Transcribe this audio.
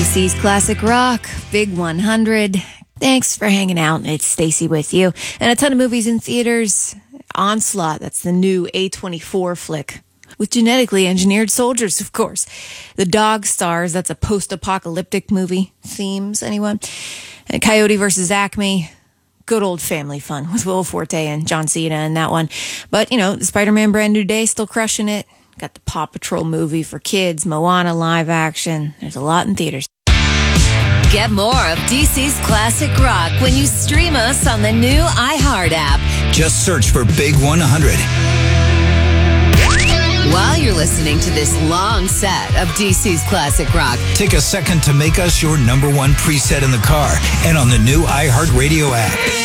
DC's Classic Rock, Big 100. Thanks for hanging out. It's Stacy with you. And a ton of movies in theaters. Onslaught, that's the new A24 flick. With genetically engineered soldiers, of course. The Dog Stars, that's a post-apocalyptic movie. Themes, anyone? And Coyote vs. Acme. Good old family fun with Will Forte and John Cena in that one. But, the Spider-Man Brand New Day still crushing it. Got the Paw Patrol movie for kids, Moana live action. There's a lot in theaters. Get more of DC's Classic Rock when you stream us on the new iHeart app. Just search for Big 100. While you're listening to this long set of DC's Classic Rock, take a second to make us your number one preset in the car and on the new iHeart Radio app.